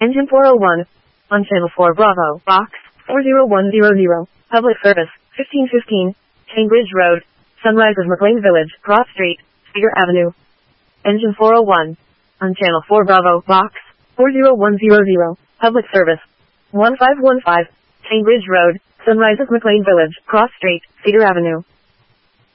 Engine 401. On Channel 4 Bravo, Box 40100. Public Service, 1515. Cambridge Road, Sunrises McLean Village, Cross Street, Cedar Avenue. Engine 401. On Channel 4 Bravo, Box 40100. Public Service, 1515. Cambridge Road, Sunrises McLean Village, Cross Street, Cedar Avenue.